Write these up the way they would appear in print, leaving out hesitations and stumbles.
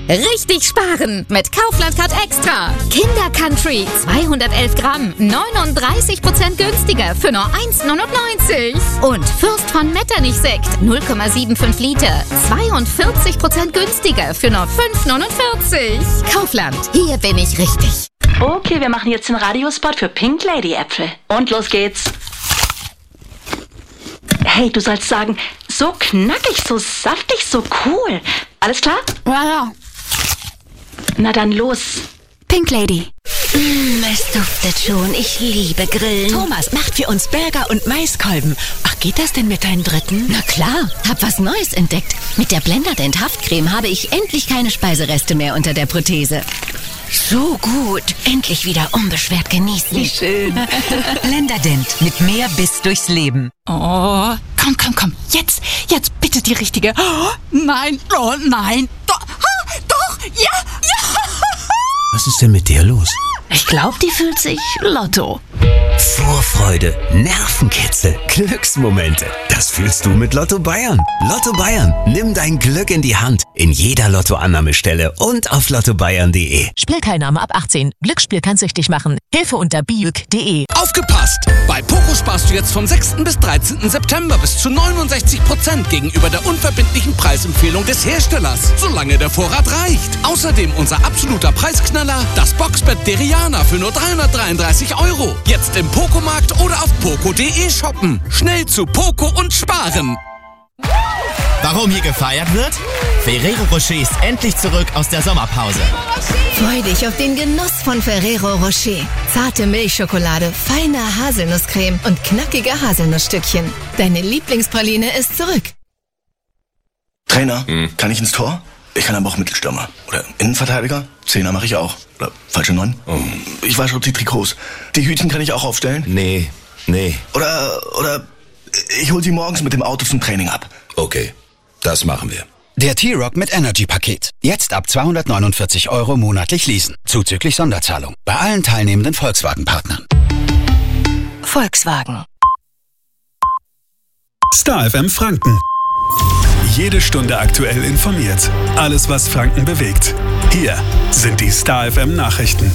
Richtig sparen mit Kaufland Card Extra. Kinder Country 211 Gramm, 39% günstiger für nur 1,99. Und Fürst von Metternich Sekt 0,75 Liter, 42% günstiger für nur 5,49. Kaufland, hier bin ich richtig. Okay, wir machen jetzt den Radiospot für Pink Lady Äpfel. Und los geht's. Hey, du sollst sagen, so knackig, so saftig, so cool. Alles klar? Ja. Na dann los. Pink Lady. Es duftet schon. Ich liebe Grillen. Thomas macht für uns Burger und Maiskolben. Ach, geht das denn mit deinen Dritten? Na klar, hab was Neues entdeckt. Mit der Blenderdent Haftcreme habe ich endlich keine Speisereste mehr unter der Prothese. So gut. Endlich wieder unbeschwert genießen. Wie schön. Blenderdent. Mit mehr Biss durchs Leben. Oh, komm. Jetzt bitte die richtige. Oh, nein. Doch, ja. Was ist denn mit der los? Ich glaube, die fühlt sich Lotto. Vorfreude, Nervenkitzel, Glücksmomente. Das fühlst du mit Lotto Bayern. Lotto Bayern, nimm dein Glück in die Hand. In jeder Lottoannahmestelle und auf lottobayern.de. Spielteilnahme ab 18. Glücksspiel kann süchtig machen. Hilfe unter biuk.de. Aufgepasst! Bei Poco sparst du jetzt vom 6. bis 13. September bis zu 69% gegenüber der unverbindlichen Preisempfehlung des Herstellers, solange der Vorrat reicht. Außerdem unser absoluter Preisknaller, das Boxbett Deriana für nur 333 €. Jetzt im Poco-Markt oder auf poco.de shoppen. Schnell zu Poco und sparen. Warum hier gefeiert wird? Ferrero Rocher ist endlich zurück aus der Sommerpause. Freu dich auf den Genuss von Ferrero Rocher. Zarte Milchschokolade, feine Haselnusscreme und knackige Haselnussstückchen. Deine Lieblingspraline ist zurück. Trainer, kann ich ins Tor? Ich kann aber auch Mittelstürmer. Oder Innenverteidiger? Zehner mache ich auch. Oder falsche 9? Ich wasche auch die Trikots. Die Hütchen kann ich auch aufstellen? Nee. Oder ich hol sie morgens mit dem Auto zum Training ab. Okay, das machen wir. Der T-Rock mit Energy-Paket. Jetzt ab 249 € monatlich leasen. Zuzüglich Sonderzahlung. Bei allen teilnehmenden Volkswagen-Partnern. Volkswagen. Star FM Franken. Jede Stunde aktuell informiert. Alles, was Franken bewegt. Hier sind die Star FM Nachrichten.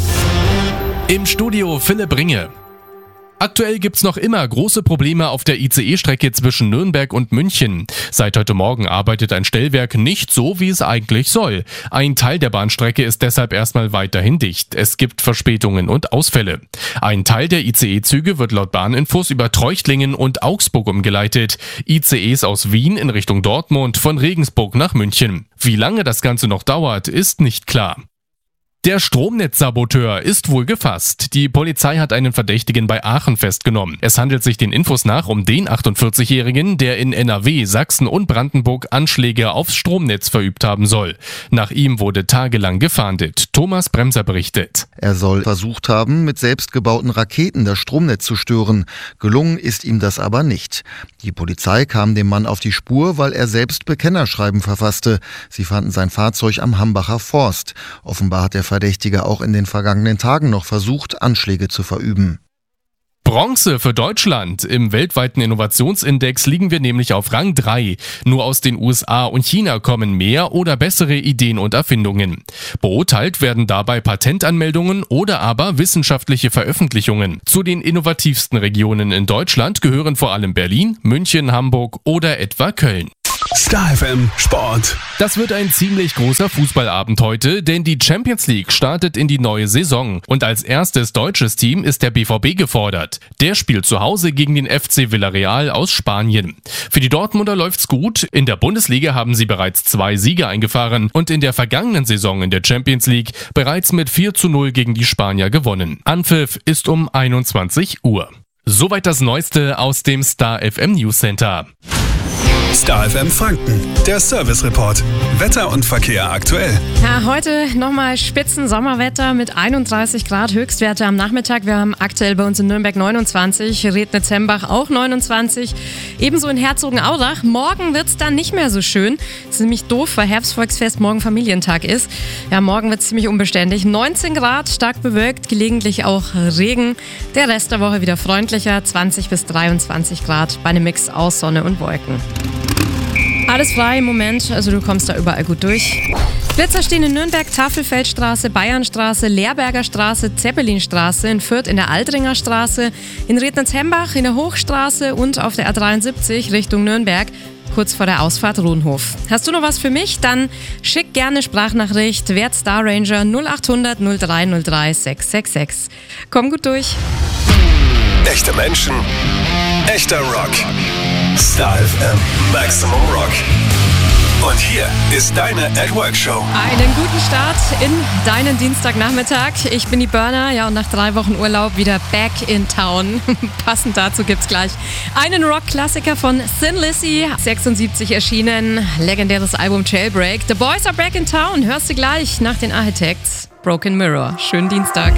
Im Studio Philipp Ringe. Aktuell gibt's noch immer große Probleme auf der ICE-Strecke zwischen Nürnberg und München. Seit heute Morgen arbeitet ein Stellwerk nicht so, wie es eigentlich soll. Ein Teil der Bahnstrecke ist deshalb erstmal weiterhin dicht. Es gibt Verspätungen und Ausfälle. Ein Teil der ICE-Züge wird laut Bahninfos über Treuchtlingen und Augsburg umgeleitet. ICEs aus Wien in Richtung Dortmund, von Regensburg nach München. Wie lange das Ganze noch dauert, ist nicht klar. Der Stromnetzsaboteur ist wohl gefasst. Die Polizei hat einen Verdächtigen bei Aachen festgenommen. Es handelt sich den Infos nach um den 48-Jährigen, der in NRW, Sachsen und Brandenburg Anschläge aufs Stromnetz verübt haben soll. Nach ihm wurde tagelang gefahndet. Thomas Bremser berichtet. Er soll versucht haben, mit selbstgebauten Raketen das Stromnetz zu stören. Gelungen ist ihm das aber nicht. Die Polizei kam dem Mann auf die Spur, weil er selbst Bekennerschreiben verfasste. Sie fanden sein Fahrzeug am Hambacher Forst. Offenbar hat der Verdächtige auch in den vergangenen Tagen noch versucht, Anschläge zu verüben. Bronze für Deutschland. Im weltweiten Innovationsindex liegen wir nämlich auf Rang 3. Nur aus den USA und China kommen mehr oder bessere Ideen und Erfindungen. Beurteilt werden dabei Patentanmeldungen oder aber wissenschaftliche Veröffentlichungen. Zu den innovativsten Regionen in Deutschland gehören vor allem Berlin, München, Hamburg oder etwa Köln. Star FM Sport. Das wird ein ziemlich großer Fußballabend heute, denn die Champions League startet in die neue Saison. Und als erstes deutsches Team ist der BVB gefordert. Der spielt zu Hause gegen den FC Villarreal aus Spanien. Für die Dortmunder läuft's gut. In der Bundesliga haben sie bereits 2 Siege eingefahren und in der vergangenen Saison in der Champions League bereits mit 4:0 gegen die Spanier gewonnen. Anpfiff ist um 21 Uhr. Soweit das Neueste aus dem Star FM News Center. Star FM Franken, der Service Report. Wetter und Verkehr aktuell. Ja, heute nochmal Spitzen-Sommerwetter mit 31 Grad Höchstwerte am Nachmittag. Wir haben aktuell bei uns in Nürnberg 29, Rednitz-Hembach auch 29, ebenso in Herzogenaurach. Morgen wird's dann nicht mehr so schön. Das ist nämlich doof, weil Herbstvolksfest morgen Familientag ist. Ja, morgen wird's ziemlich unbeständig. 19 Grad, stark bewölkt, gelegentlich auch Regen. Der Rest der Woche wieder freundlicher, 20 bis 23 Grad bei einem Mix aus Sonne und Wolken. Alles frei im Moment, also du kommst da überall gut durch. Blitzer stehen in Nürnberg, Tafelfeldstraße, Bayernstraße, Lehrberger Straße, Zeppelinstraße, in Fürth in der Altringer Straße, in Rednitz-Hembach in der Hochstraße und auf der A73 Richtung Nürnberg, kurz vor der Ausfahrt Rohnhof. Hast du noch was für mich? Dann schick gerne Sprachnachricht, Wert Star Ranger 0800 0303 666. Komm gut durch. Echte Menschen, echter Rock. Star FM Maximum Rock. Und hier ist deine @Work-Show. Einen guten Start in deinen Dienstagnachmittag. Ich bin die Burner, ja, und nach 3 Wochen Urlaub wieder back in town. Passend dazu gibt's gleich einen Rock-Klassiker von Thin Lizzy, 76 erschienen, legendäres Album Jailbreak. The Boys are back in town, hörst du gleich nach den Architects. Broken Mirror. Schönen Dienstag.